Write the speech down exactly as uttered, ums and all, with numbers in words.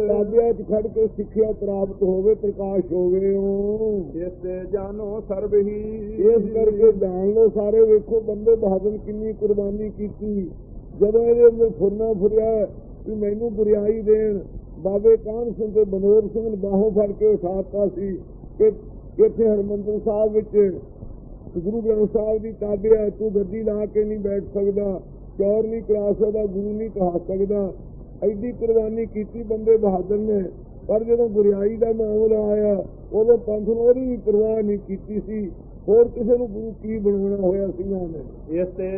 ਤਾਬਿਆਂ ਚ ਖੜ ਕੇ ਸਿੱਖਿਆ ਪ੍ਰਾਪਤ ਹੋਵੇ, ਪ੍ਰਕਾਸ਼ ਹੋਵੇ। ਇਸ ਤੇ ਜਾਨੋ ਸਰਬ ਹੀ, ਇਸ ਕਰਕੇ ਜਾਣ ਲੋ ਸਾਰੇ। ਵੇਖੋ ਬੰਦੇ ਬਹਾਦਰ ਕਿੰਨੀ ਕੁਰਬਾਨੀ ਕੀਤੀ। ਜਦੋਂ ਇਹਦੇ ਅੰਦਰ ਫੁਰਨਾ ਫੁਰਿਆ ਕਿ ਮੈਨੂੰ ਗੁਰਿਆਈ ਦੇਣ, ਬਾਬੇ ਕਾਹਨ ਸਿੰਘ ਤੇ ਬਨੋਰ ਸਿੰਘ ਨੇ ਬਾਹੋਂ ਫੜ ਕੇ ਉਠਾਤਾ ਸੀ ਕਿ ਇੱਥੇ ਹਰਿਮੰਦਰ ਸਾਹਿਬ ਵਿੱਚ ਗੁਰੂ ਗ੍ਰੰਥ ਸਾਹਿਬ ਦੀ ਤਾਬਿਆ, ਤੂੰ ਗੱਦੀ ਲਾ ਕੇ ਨਹੀਂ ਬੈਠ ਸਕਦਾ, ਚੌਰ ਨਹੀਂ ਕਰਾ ਸਕਦਾ, ਗੁਰੂ ਨਹੀਂ ਕਹਾ ਸਕਦਾ। ਐਡੀ ਕੁਰਬਾਨੀ ਕੀਤੀ ਬੰਦੇ ਬਹਾਦਰ ਨੇ। ਪਰ ਜਦੋਂ ਗੁਰਿਆਈ ਦਾ ਮਾਮਲਾ ਆਇਆ ਉਦੋਂ ਪੰਥ ਨੂੰ ਉਹਦੀ ਵੀ ਪਰਵਾਹ ਨਹੀਂ ਕੀਤੀ ਸੀ। ਹੋਰ ਕਿਸੇ ਨੂੰ ਗੁਰੂ ਕੀ ਬਣਾਉਣਾ ਹੋਇਆ ਸਿੰਘਾਂ ਨੇ। ਇਸ ਤੇ